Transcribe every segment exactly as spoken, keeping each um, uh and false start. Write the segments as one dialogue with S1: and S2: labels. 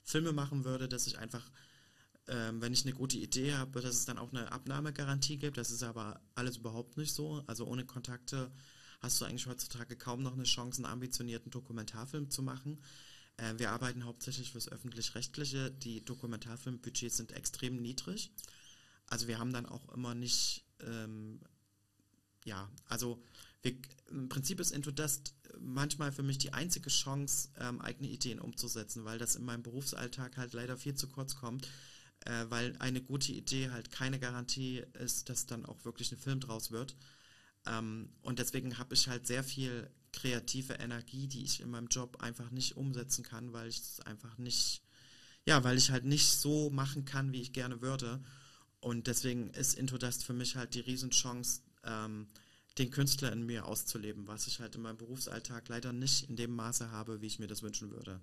S1: Filme machen würde, dass ich einfach, ähm, wenn ich eine gute Idee habe, dass es dann auch eine Abnahmegarantie gibt. Das ist aber alles überhaupt nicht so. Also ohne Kontakte hast du eigentlich heutzutage kaum noch eine Chance, einen ambitionierten Dokumentarfilm zu machen. Äh, wir arbeiten hauptsächlich fürs Öffentlich-Rechtliche. Die Dokumentarfilmbudgets sind extrem niedrig. Also wir haben dann auch immer nicht, ähm, ja, also wir, im Prinzip ist Intodust manchmal für mich die einzige Chance, ähm, eigene Ideen umzusetzen, weil das in meinem Berufsalltag halt leider viel zu kurz kommt, äh, weil eine gute Idee halt keine Garantie ist, dass dann auch wirklich ein Film draus wird. Ähm, und deswegen habe ich halt sehr viel kreative Energie, die ich in meinem Job einfach nicht umsetzen kann, weil ich es einfach nicht, ja, weil ich halt nicht so machen kann, wie ich gerne würde. Und deswegen ist Intodust für mich halt die Riesenchance, ähm, den Künstler in mir auszuleben, was ich halt in meinem Berufsalltag leider nicht in dem Maße habe, wie ich mir das wünschen würde.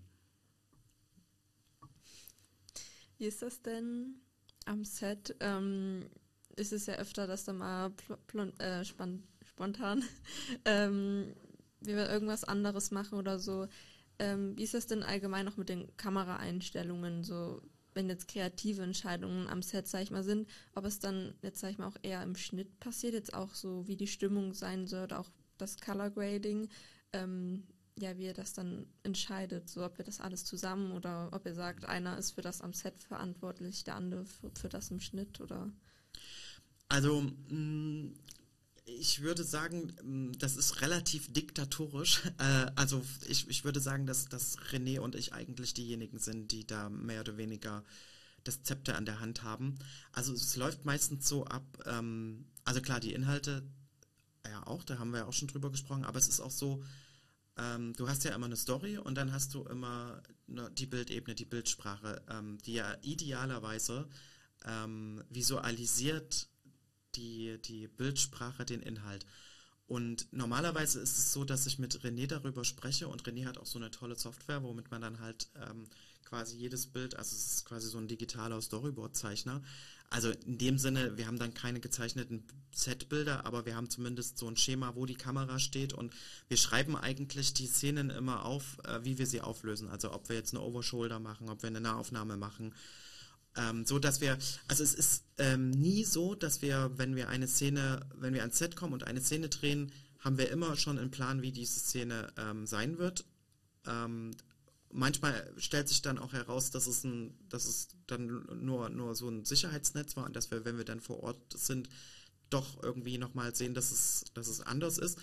S2: Wie ist das denn am Set? Ähm, ist es ja öfter, dass da mal pl- pl- äh, span- spontan ähm, wir irgendwas anderes machen oder so. Ähm, wie ist das denn allgemein noch mit den Kameraeinstellungen, so wenn jetzt kreative Entscheidungen am Set, sag ich mal, sind, ob es dann jetzt, sag ich mal, auch eher im Schnitt passiert, jetzt auch so, wie die Stimmung sein soll, auch das Color Grading, ähm, ja, wie ihr das dann entscheidet, so ob ihr das alles zusammen oder ob ihr sagt, einer ist für das am Set verantwortlich, der andere für, für das im Schnitt oder?
S1: Also, mh, ich würde sagen, das ist relativ diktatorisch. Äh, also ich, ich würde sagen, dass, dass René und ich eigentlich diejenigen sind, die da mehr oder weniger das Zepter an der Hand haben. Also es läuft meistens so ab, ähm, also klar, die Inhalte, ja auch, da haben wir ja auch schon drüber gesprochen, aber es ist auch so, ähm, du hast ja immer eine Story und dann hast du immer ne, die Bildebene, die Bildsprache, ähm, die ja idealerweise ähm, visualisiert die, die Bildsprache, den Inhalt. Und normalerweise ist es so, dass ich mit René darüber spreche und René hat auch so eine tolle Software, womit man dann halt ähm, quasi jedes Bild, also es ist quasi so ein digitaler Storyboard-Zeichner. Also in dem Sinne, wir haben dann keine gezeichneten Setbilder, aber wir haben zumindest so ein Schema, wo die Kamera steht und wir schreiben eigentlich die Szenen immer auf, äh, wie wir sie auflösen. Also ob wir jetzt eine Overshoulder machen, ob wir eine Nahaufnahme machen. Ähm, so dass wir, also es ist ähm, nie so, dass wir, wenn wir eine Szene, wenn wir ans Set kommen und eine Szene drehen, haben wir immer schon einen Plan, wie diese Szene ähm, sein wird. Ähm, manchmal stellt sich dann auch heraus, dass es ein, dass es dann nur, nur so ein Sicherheitsnetz war und dass wir, wenn wir dann vor Ort sind, doch irgendwie nochmal sehen, dass es, dass es anders ist.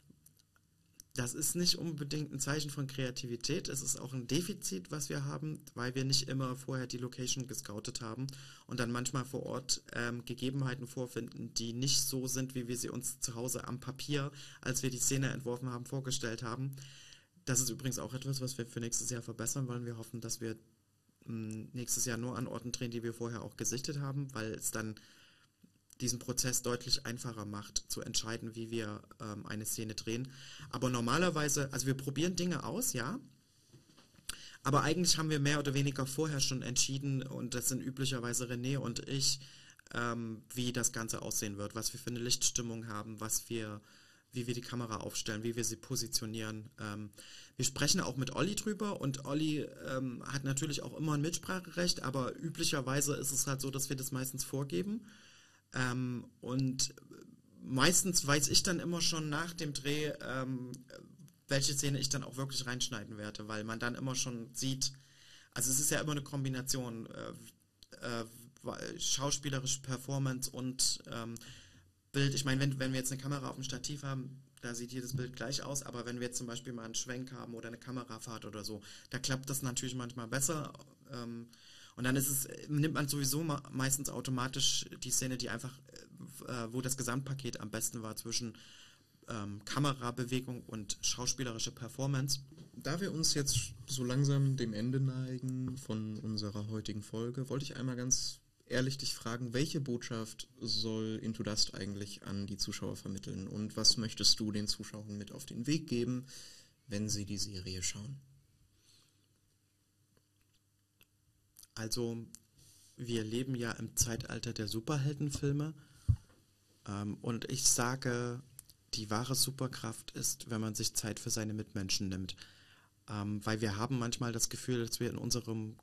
S1: Das ist nicht unbedingt ein Zeichen von Kreativität, es ist auch ein Defizit, was wir haben, weil wir nicht immer vorher die Location gescoutet haben und dann manchmal vor Ort ähm, Gegebenheiten vorfinden, die nicht so sind, wie wir sie uns zu Hause am Papier, als wir die Szene entworfen haben, vorgestellt haben. Das ist übrigens auch etwas, was wir für nächstes Jahr verbessern wollen. Wir hoffen, dass wir mh, nächstes Jahr nur an Orten drehen, die wir vorher auch gesichtet haben, weil es dann diesen Prozess deutlich einfacher macht, zu entscheiden, wie wir ähm, eine Szene drehen. Aber normalerweise, also wir probieren Dinge aus, ja, aber eigentlich haben wir mehr oder weniger vorher schon entschieden, und das sind üblicherweise René und ich, ähm, wie das Ganze aussehen wird, was wir für eine Lichtstimmung haben, was wir, wie wir die Kamera aufstellen, wie wir sie positionieren. Ähm, wir sprechen auch mit Olli drüber und Olli ähm, hat natürlich auch immer ein Mitspracherecht, aber üblicherweise ist es halt so, dass wir das meistens vorgeben. Ähm, und meistens weiß ich dann immer schon nach dem Dreh, ähm, welche Szene ich dann auch wirklich reinschneiden werde, weil man dann immer schon sieht, also es ist ja immer eine Kombination, äh, äh, schauspielerische Performance und ähm, Bild. Ich meine, wenn, wenn wir jetzt eine Kamera auf dem Stativ haben, da sieht jedes Bild gleich aus, aber wenn wir jetzt zum Beispiel mal einen Schwenk haben oder eine Kamerafahrt oder so, da klappt das natürlich manchmal besser. Ähm, Und dann ist es, nimmt man sowieso meistens automatisch die Szene, die einfach, äh, wo das Gesamtpaket am besten war zwischen ähm, Kamerabewegung und schauspielerische Performance.
S3: Da wir uns jetzt so langsam dem Ende neigen von unserer heutigen Folge, wollte ich einmal ganz ehrlich dich fragen, welche Botschaft soll Intodust eigentlich an die Zuschauer vermitteln und was möchtest du den Zuschauern mit auf den Weg geben, wenn sie die Serie schauen?
S1: Also, wir leben ja im Zeitalter der Superheldenfilme ähm, und ich sage, die wahre Superkraft ist, wenn man sich Zeit für seine Mitmenschen nimmt. Ähm, weil wir haben manchmal das Gefühl, dass wir in unserem